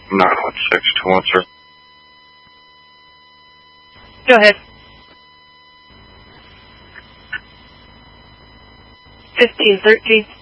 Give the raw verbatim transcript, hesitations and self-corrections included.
nine one six two one, sir. Go ahead. fifteen thirteen.